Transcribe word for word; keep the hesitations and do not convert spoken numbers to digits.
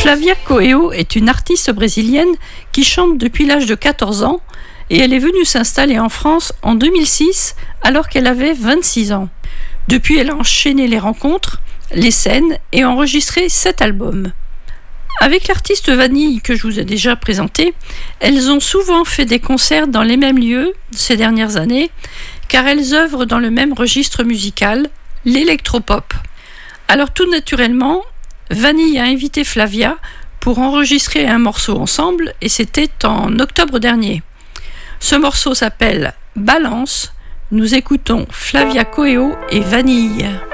Flavia Coelho est une artiste brésilienne qui chante depuis l'âge de quatorze ans et elle est venue s'installer en France en deux mille six alors qu'elle avait vingt-six ans. Depuis, elle a enchaîné les rencontres, les scènes et enregistré sept albums. Avec l'artiste Vanille que je vous ai déjà présenté, elles ont souvent fait des concerts dans les mêmes lieux ces dernières années car elles œuvrent dans le même registre musical, l'électropop. Alors tout naturellement, Vanille a invité Flavia pour enregistrer un morceau ensemble et c'était en octobre dernier. Ce morceau s'appelle Balance. Nous écoutons Flavia Coelho et Vanille.